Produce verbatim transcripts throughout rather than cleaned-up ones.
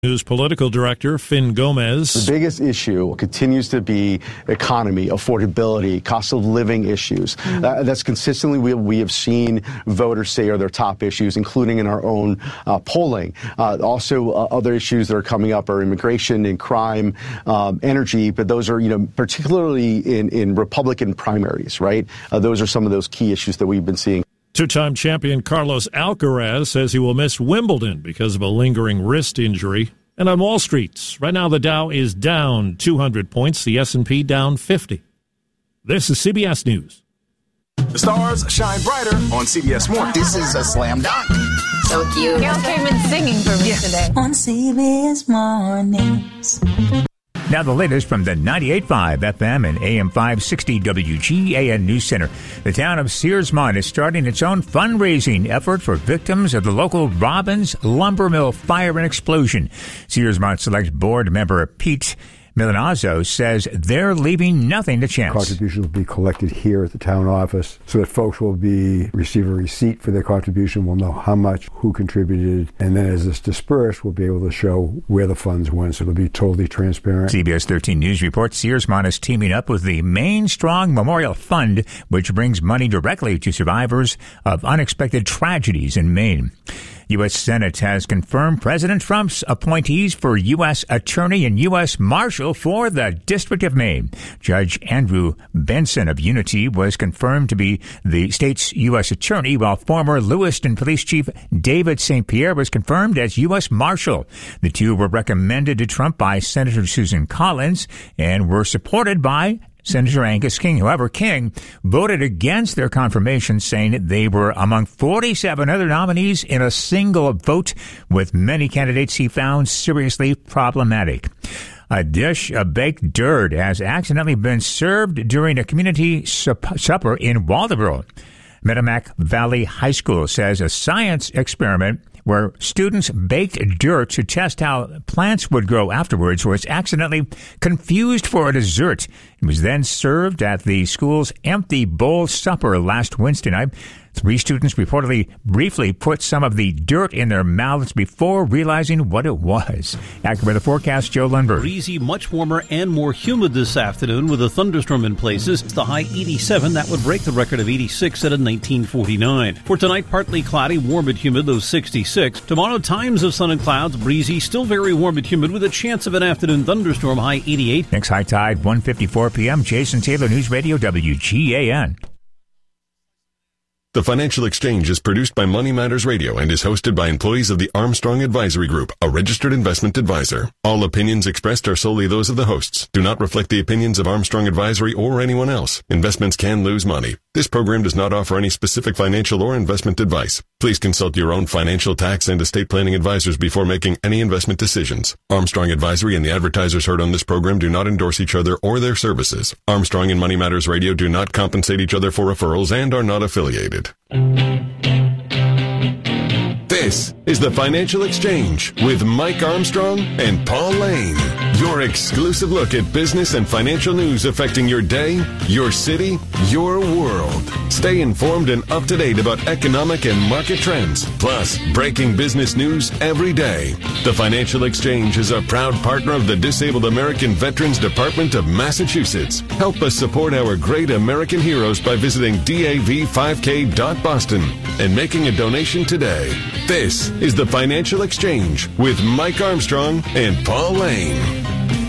News political director Finn Gomez. The biggest issue continues to be economy, affordability, cost of living issues. Mm-hmm. Uh, that's consistently we, we have seen voters say are their top issues, including in our own uh, polling. Uh, also, uh, other issues that are coming up are immigration and crime, um, energy, but those are, you know, particularly in, in Republican primaries, right? Uh, those are some of those key issues that we've been seeing. Two-time champion Carlos Alcaraz says he will miss Wimbledon because of a lingering wrist injury. And on Wall Street, right now the Dow is down two hundred points, the S and P down fifty. This is C B S News. The stars shine brighter on C B S Mornings. This is a slam dunk. So cute. Carol came in singing for me yeah. today. On C B S Mornings. Now the latest from the ninety-eight point five F M and A M five sixty W G A N News Center. The town of Searsmont is starting its own fundraising effort for victims of the local Robbins Lumber Mill fire and explosion. Searsmont Select Board member Pete Milanazzo says they're leaving nothing to chance. Contributions will be collected here at the town office so that folks will be receive a receipt for their contribution. We'll know how much, who contributed, and then as it's dispersed, we'll be able to show where the funds went, so it'll be totally transparent. C B S thirteen News reports Searsmont is teaming up with the Main Strong Memorial Fund, which brings money directly to survivors of unexpected tragedies in Maine. U S. Senate has confirmed President Trump's appointees for U S. Attorney and U S. Marshal for the District of Maine. Judge Andrew Benson of Unity was confirmed to be the state's U S. Attorney, while former Lewiston Police Chief David Saint Pierre was confirmed as U S. Marshal. The two were recommended to Trump by Senator Susan Collins and were supported by Senator Angus King. However, King voted against their confirmation, saying they were among forty-seven other nominees in a single vote, with many candidates he found seriously problematic. A dish of baked dirt has accidentally been served during a community sup- supper in Waldoboro. Merrimack Valley High School says a science experiment where students baked dirt to test how plants would grow afterwards was accidentally confused for a dessert. It was then served at the school's empty bowl supper last Wednesday night. Three students reportedly briefly put some of the dirt in their mouths before realizing what it was. Accurate with the forecast, Joe Lundberg. Breezy, much warmer and more humid this afternoon with a thunderstorm in places. It's the high eighty-seven. That would break the record of eighty-six set in nineteen forty-nine. For tonight, partly cloudy, warm and humid, low sixty-six. Tomorrow, times of sun and clouds, breezy, still very warm and humid with a chance of an afternoon thunderstorm, high eighty-eight. Next high tide, one fifty-four p.m. Jason Taylor, News Radio, W G A N. The Financial Exchange is produced by Money Matters Radio and is hosted by employees of the Armstrong Advisory Group, a registered investment advisor. All opinions expressed are solely those of the hosts, do not reflect the opinions of Armstrong Advisory or anyone else. Investments can lose money. This program does not offer any specific financial or investment advice. Please consult your own financial, tax, and estate planning advisors before making any investment decisions. Armstrong Advisory and the advertisers heard on this program do not endorse each other or their services. Armstrong and Money Matters Radio do not compensate each other for referrals and are not affiliated. This is the Financial Exchange with Mike Armstrong and Paul Lane. Your exclusive look at business and financial news affecting your day, your city, your world. Stay informed and up to date about economic and market trends, plus breaking business news every day. The Financial Exchange is a proud partner of the Disabled American Veterans Department of Massachusetts. Help us support our great American heroes by visiting D A V five K dot Boston and making a donation today. This is the Financial Exchange with Mike Armstrong and Paul Lane.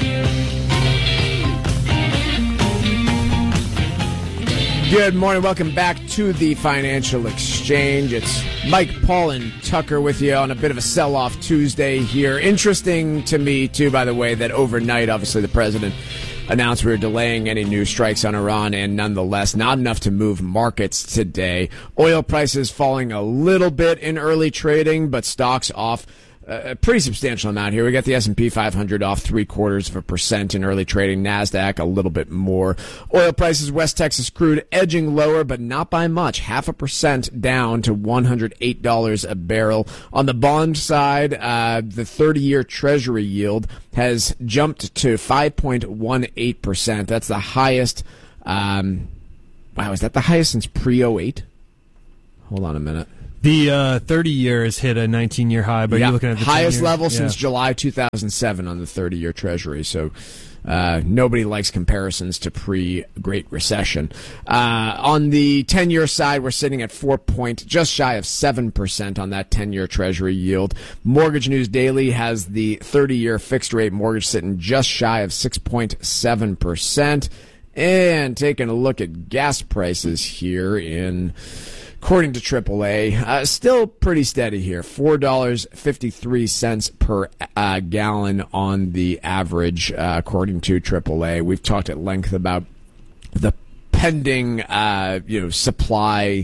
Good morning. Welcome back to the Financial Exchange. It's Mike, Paul, and Tucker with you on a bit of a sell-off Tuesday here. Interesting to me, too, by the way, that overnight, obviously, the president announced we were delaying any new strikes on Iran, and nonetheless, not enough to move markets today. Oil prices falling a little bit in early trading, but stocks off a pretty substantial amount here. We got the S and P five hundred off three quarters of a percent in early trading. NASDAQ a little bit more. Oil prices, West Texas crude edging lower, but not by much. Half a percent down to one hundred eight dollars a barrel. On the bond side, uh, the thirty-year Treasury yield has jumped to five point one eight percent. That's the highest. Um, wow, is that the highest since pre oh eight? Hold on a minute. The uh, thirty-year has hit a nineteen-year high, but yeah. you're looking at the highest ten-year. level yeah. since July two thousand seven on the thirty-year Treasury. So uh, nobody likes comparisons to pre-Great Recession. Uh, on the ten-year side, we're sitting at four point, just shy of seven percent on that ten-year Treasury yield. Mortgage News Daily has the thirty-year fixed-rate mortgage sitting just shy of six point seven percent. And taking a look at gas prices here in... According to triple A, uh, still pretty steady here. four dollars and fifty-three cents per uh, gallon on the average, uh, according to triple A. We've talked at length about the pending uh, you know, supply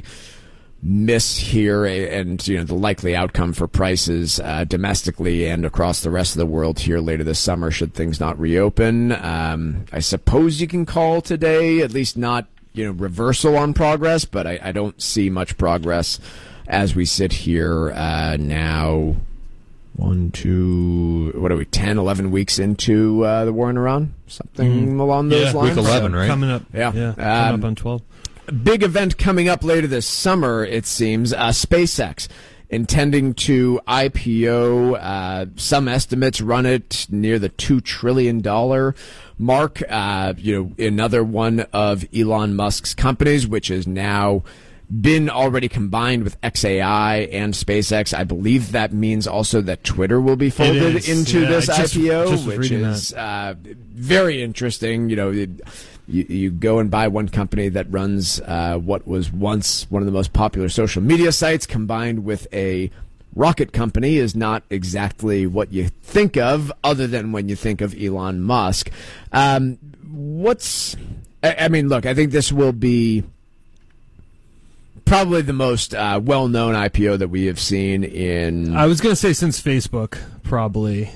miss here and you know the likely outcome for prices uh, domestically and across the rest of the world here later this summer should things not reopen. Um, I suppose you can call today, at least not you know, reversal on progress, but I, I don't see much progress as we sit here uh, now. One, two, what are we, ten, eleven weeks into uh, the war in Iran? Something mm. along those yeah, lines? Week eleven, right? Coming up. Yeah. yeah coming um, up on twelve. Big event coming up later this summer, it seems. Uh, SpaceX intending to I P O. Uh, some estimates run it near the two trillion dollars mark. Uh, you know, another one of Elon Musk's companies, which has now been already combined with X A I and SpaceX. I believe that means also that Twitter will be folded into yeah, this just, I P O, just which is uh, very interesting. You know, it, you, you go and buy one company that runs uh, what was once one of the most popular social media sites, combined with a rocket company, is not exactly what you think of, other than when you think of Elon Musk. Um, what's, I, I mean, look, I think this will be probably the most uh, well-known I P O that we have seen in... I was going to say since Facebook, probably.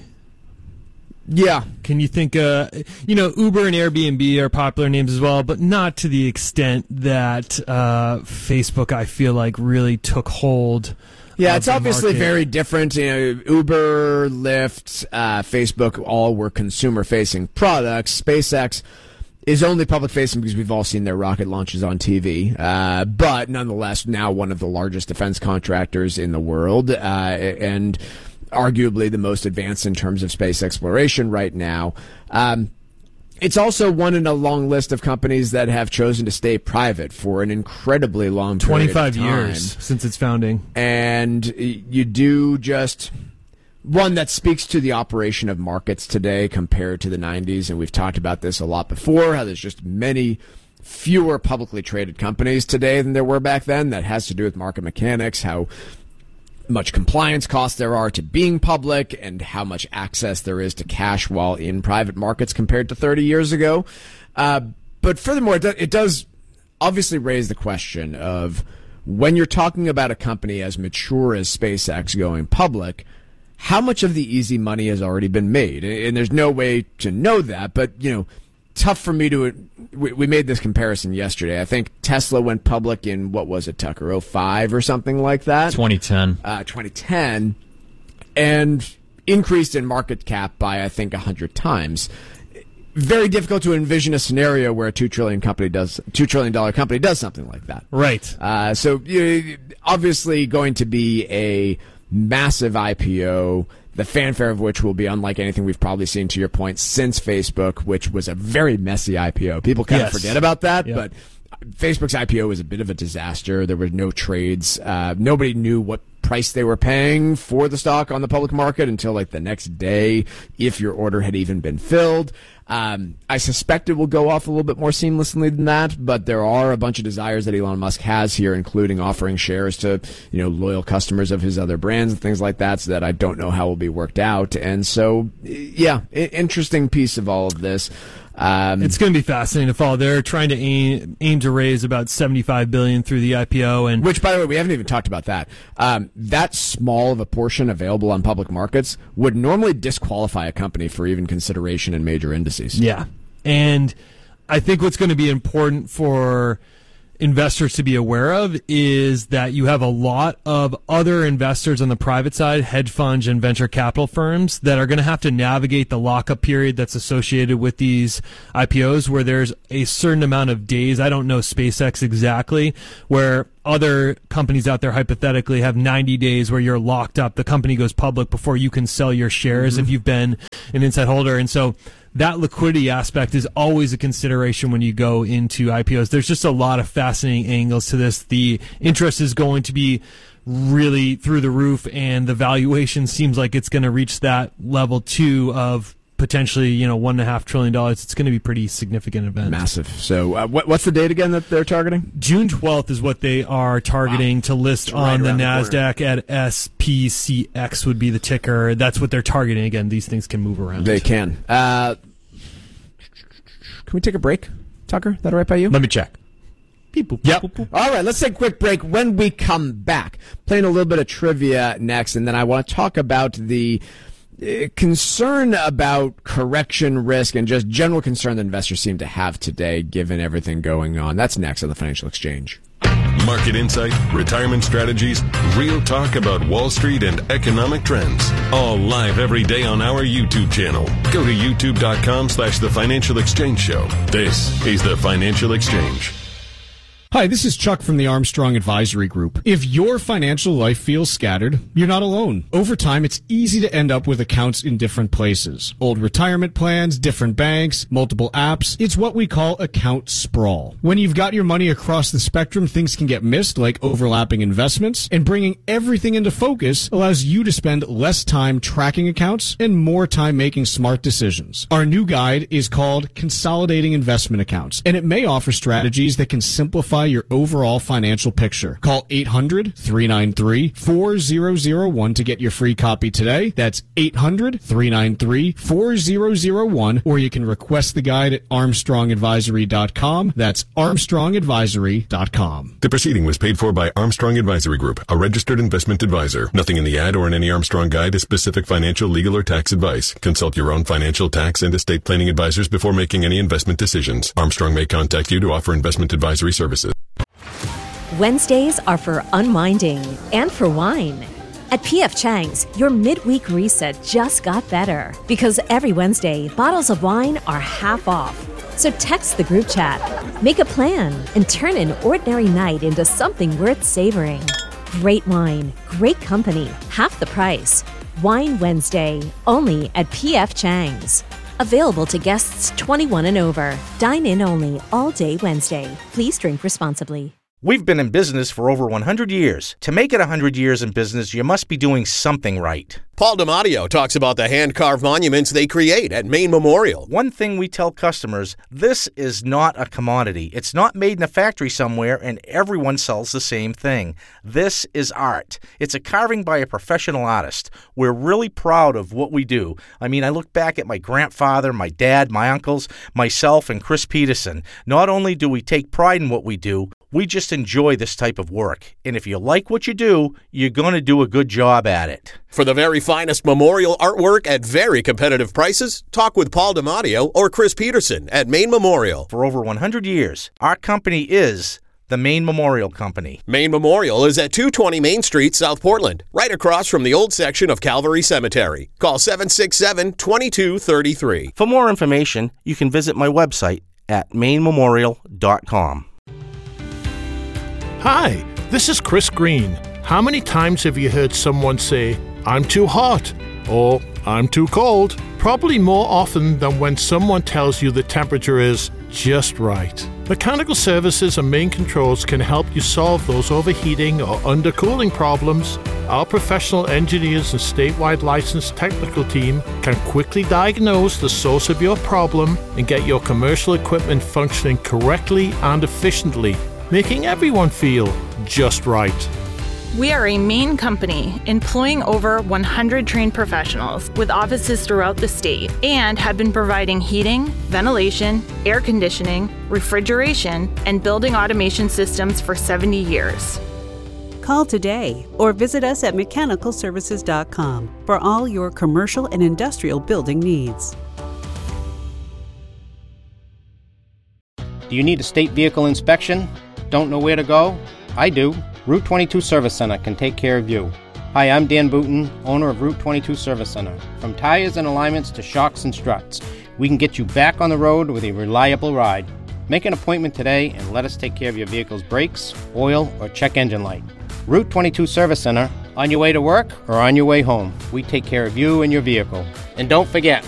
Yeah. Can you think, uh, you know, Uber and Airbnb are popular names as well, but not to the extent that uh, Facebook, I feel like, really took hold. Yeah, it's obviously market. very different. You know, Uber, Lyft, uh, Facebook, all were consumer-facing products. SpaceX is only public-facing because we've all seen their rocket launches on T V. Uh, but nonetheless, now one of the largest defense contractors in the world, uh, and arguably the most advanced in terms of space exploration right now. Um, it's also one in a long list of companies that have chosen to stay private for an incredibly long period twenty-five of time. years since its founding. And you do just... one that speaks to the operation of markets today compared to the nineties, and we've talked about this a lot before, how there's just many fewer publicly traded companies today than there were back then. That has to do with market mechanics, how much compliance costs there are to being public, and how much access there is to cash while in private markets compared to thirty years ago. Uh, but furthermore, it, do, it does obviously raise the question of, when you're talking about a company as mature as SpaceX going public, how much of the easy money has already been made? And there's no way to know that, but, you know, tough for me to... We, we made this comparison yesterday. I think Tesla went public in, what was it, Tucker, oh five or something like that? twenty ten. Uh, twenty ten. And increased in market cap by, I think, one hundred times. Very difficult to envision a scenario where a two trillion company does two trillion dollar company does something like that. Right. Uh, so, you know, obviously going to be a massive I P O, the fanfare of which will be unlike anything we've probably seen, to your point, since Facebook, which was a very messy I P O. People kind yes. of forget about that, yep. but Facebook's I P O was a bit of a disaster. There were no trades. Uh, nobody knew what price they were paying for the stock on the public market until like the next day, if your order had even been filled. Um, I suspect it will go off a little bit more seamlessly than that, but there are a bunch of desires that Elon Musk has here, including offering shares to, you know, loyal customers of his other brands and things like that, so that I don't know how will be worked out. And so, yeah, interesting piece of all of this. Um, it's going to be fascinating to follow. They're trying to aim, aim to raise about seventy-five billion dollars through the I P O, and which, by the way, we haven't even talked about that. Um, that small of a portion available on public markets would normally disqualify a company for even consideration in major indices. Yeah, and I think what's going to be important for investors to be aware of is that you have a lot of other investors on the private side, hedge funds and venture capital firms, that are going to have to navigate the lockup period that's associated with these I P Os, where there's a certain amount of days. I don't know SpaceX exactly, where other companies out there hypothetically have ninety days where you're locked up. The company goes public before you can sell your shares mm-hmm. if you've been an inside holder. And so that liquidity aspect is always a consideration when you go into I P Os. There's just a lot of fascinating angles to this. The interest is going to be really through the roof, and the valuation seems like it's going to reach that level too of potentially, you know, one and a half trillion dollars. It's going to be a pretty significant event. Massive. So uh, what, what's the date again that they're targeting? June twelfth is what they are targeting wow. to list right on the NASDAQ the at S P C X would be the ticker. That's what they're targeting. Again, these things can move around. They can. Uh, can we take a break, Tucker? Is that all right by you? Let me check. Beep, boop, yep. Boop, boop. All right, let's take a quick break. When we come back, playing a little bit of trivia next, and then I want to talk about the uh, concern about correction risk and just general concern that investors seem to have today, given everything going on. That's next on the Financial Exchange. Market insight, retirement strategies, real talk about Wall Street and economic trends. All live every day on our YouTube channel. Go to youtube.com slash The Financial Exchange Show. This is The Financial Exchange. Hi, this is Chuck from the Armstrong Advisory Group. If your financial life feels scattered, you're not alone. Over time, it's easy to end up with accounts in different places. Old retirement plans, different banks, multiple apps. It's what we call account sprawl. When you've got your money across the spectrum, things can get missed, like overlapping investments, and bringing everything into focus allows you to spend less time tracking accounts and more time making smart decisions. Our new guide is called Consolidating Investment Accounts, and it may offer strategies that can simplify your overall financial picture. Call eight hundred, three nine three, four zero zero one to get your free copy today. That's eight hundred, three nine three, four zero zero one, or you can request the guide at armstrong advisory dot com. That's armstrong advisory dot com. The proceeding was paid for by Armstrong Advisory Group, a registered investment advisor. Nothing in the ad or in any Armstrong guide is specific financial, legal, or tax advice. Consult your own financial, tax, and estate planning advisors before making any investment decisions. Armstrong may contact you to offer investment advisory services. Wednesdays are for unwinding and for wine. At P F Chang's, your midweek reset just got better because every Wednesday, bottles of wine are half off. So text the group chat, make a plan, and turn an ordinary night into something worth savoring. Great wine, great company, half the price. Wine Wednesday, only at P F Chang's. Available to guests twenty-one and over. Dine in only all day Wednesday. Please drink responsibly. We've been in business for over one hundred years. To make it one hundred years in business, you must be doing something right. Paul DiMatteo talks about the hand-carved monuments they create at Maine Memorial. One thing we tell customers, this is not a commodity. It's not made in a factory somewhere and everyone sells the same thing. This is art. It's a carving by a professional artist. We're really proud of what we do. I mean, I look back at my grandfather, my dad, my uncles, myself, and Chris Peterson. Not only do we take pride in what we do, we just enjoy this type of work. And if you like what you do, you're going to do a good job at it. For the very finest memorial artwork at very competitive prices, talk with Paul DiMatteo or Chris Peterson at Maine Memorial. For over one hundred years, our company is the Maine Memorial Company. Maine Memorial is at two twenty Main Street, South Portland, right across from the old section of Calvary Cemetery. Call seven six seven, two two three three. For more information, you can visit my website at maine memorial dot com. Hi, this is Chris Green. How many times have you heard someone say, "I'm too hot," or "I'm too cold"? Probably more often than when someone tells you the temperature is just right. Mechanical Services and Main Controls can help you solve those overheating or undercooling problems. Our professional engineers and statewide licensed technical team can quickly diagnose the source of your problem and get your commercial equipment functioning correctly and efficiently, making everyone feel just right. We are a Maine company employing over one hundred trained professionals with offices throughout the state and have been providing heating, ventilation, air conditioning, refrigeration, and building automation systems for seventy years. Call today or visit us at mechanical services dot com for all your commercial and industrial building needs. Do you need a state vehicle inspection? Don't know where to go? I do. Route twenty-two Service Center can take care of you. Hi, I'm Dan Booton, owner of Route twenty-two Service Center. From tires and alignments to shocks and struts, we can get you back on the road with a reliable ride. Make an appointment today and let us take care of your vehicle's brakes, oil, or check engine light. Route twenty-two Service Center, on your way to work or on your way home. We take care of you and your vehicle. And don't forget,